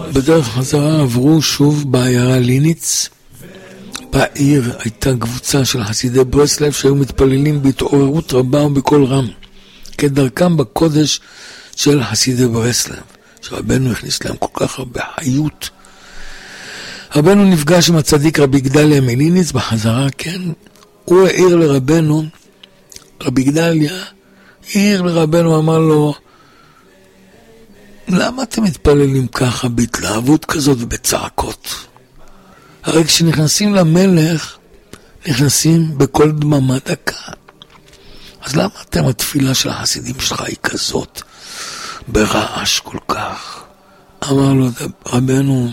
בדרך חזרה עברו שוב בעיירה ליניץ. בעיר הייתה קבוצה של חסידי ברסלב שהיו מתפללים בהתעוררות רבה ובקול רם, כדרכם בקודש של חסידי ברסלב, שרבנו הכניס להם כל כך הרבה חיות. רבנו נפגש עם הצדיק רבי גדליה מליניץ בחזרה, כן, הוא העיר לרבנו, רבי גדליה העיר לרבנו, אמר לו, למה אתם מתפללים ככה בהתלהבות כזאת ובצעקות? הרי כשנכנסים למלך, נכנסים בכל דממה דקה. אז למה אתם, התפילה של החסידים שלך היא כזאת, ברעש כל כך? אמר לו רבנו,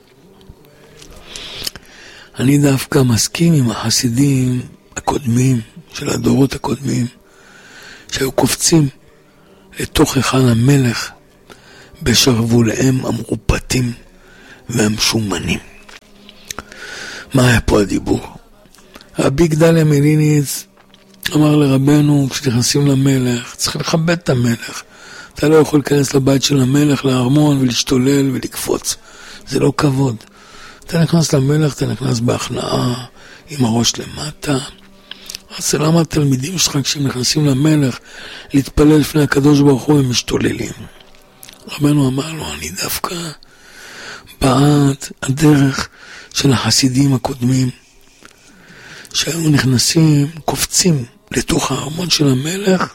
אני דווקא מסכים עם החסידים הקודמים, של הדורות הקודמים, שהיו קופצים לתוך היכל המלך, בשרווליהם המרופטים והמשומנים. מה היה פה הדיבור? רבי גדליה מליניץ אמר לרבנו, כשנכנסים למלך, צריך לכבד את המלך. אתה לא יכול להיכנס לבית של המלך, לארמון, ולהשתולל ולקפוץ. זה לא כבוד. אתה נכנס למלך, אתה נכנס בהכנעה, עם הראש למטה. אז למה התלמידים שלך, כשהם נכנסים למלך, להתפלל לפני הקדוש ברוך הוא, הם משתוללים? רבנו אמר לו, אני דווקא בעד הדרך של החסידים הקודמים, שהיו נכנסים, קופצים לתוך הארמון של המלך,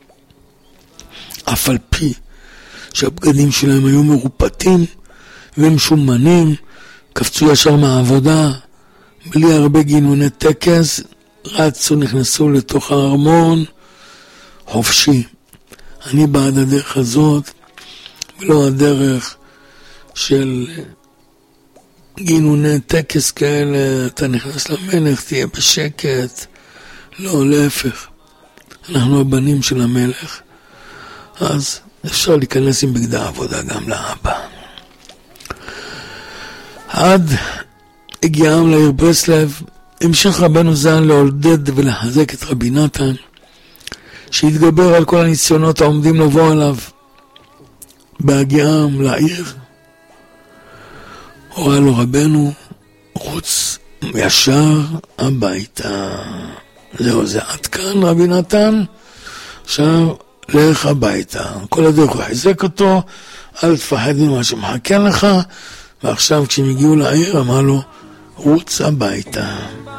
אף על פי שהבגדים שלהם היו מרופטים ומשומנים, קפצו ישר מהעבודה, בלי הרבה גינוני טקס, רצו, נכנסו לתוך הארמון, חופשי. אני בעד הדרך הזאת, ולא הדרך של גינוני טקס כאלה, אתה נכנס למלך, תהיה בשקט. לא, להפך. אנחנו הבנים של המלך, אז אפשר להיכנס עם בגדי העבודה גם לאבא. עד הגיעם לעיר ברסלב, המשיך רבנו ז"ל לעודד ולחזק את רבי נתן, שהתגבר על כל הניסיונות העומדים לבוא עליו. בהגיעם לעיר, הורה לו רבנו, רוץ ישר הביתה. זהו, זה עד כאן רבי נתן, עכשיו לך הביתה. כל הדרך הוא חיזק אותו, אל תפחד ממה שמחכה לך, ועכשיו כשהם הגיעו לעיר אמר לו, רוץ הביתה.